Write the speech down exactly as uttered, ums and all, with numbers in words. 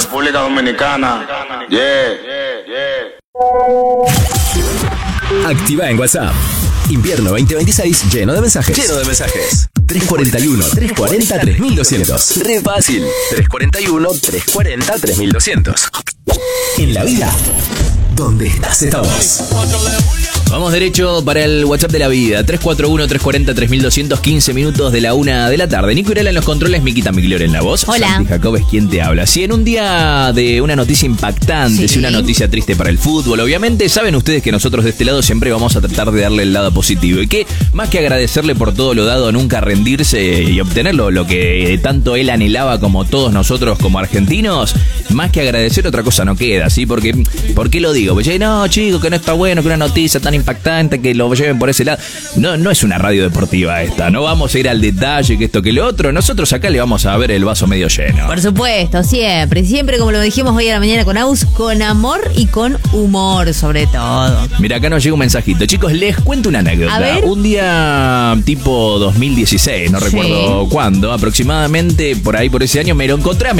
República Dominicana. Yeah, yeah, yeah. Activa en WhatsApp. Invierno veinte veintiséis lleno de mensajes. Lleno de mensajes. tres cuarenta y uno, tres cuarenta, tres mil doscientos. Re fácil. tres cuarenta y uno, tres cuarenta, tres mil doscientos. En la vida, donde estás, estamos. Vamos derecho para el WhatsApp de la vida. tres cuatro uno, tres cuarenta, tres mil doscientos, quince minutos de la una de la tarde. Nico Irala en los controles, Miquita Migliore en la voz. Hola. Santi Jacob es quien te habla. Si en un día de una noticia impactante, Sí. si una noticia triste para el fútbol, obviamente saben ustedes que nosotros de este lado siempre vamos a tratar de darle el lado positivo. Y que más que agradecerle por todo lo dado, nunca rendirse y obtenerlo, lo que tanto él anhelaba como todos nosotros como argentinos, más que agradecer otra cosa no queda, ¿sí? Porque, ¿por qué lo digo? Porque no, chicos, que no está bueno que una noticia tan impactante que lo lleven por ese lado. No, no es una radio deportiva esta. No vamos a ir al detalle, que esto, que lo otro. Nosotros acá le vamos a ver el vaso medio lleno. Por supuesto, siempre. Siempre, como lo dijimos hoy a la mañana con Aus, con amor y con humor, sobre todo. Mira, acá nos llega un mensajito. Chicos, les cuento una anécdota. A ver. Un día tipo dos mil dieciséis, no Sí. recuerdo cuándo, aproximadamente por ahí, por ese año, me lo encontré a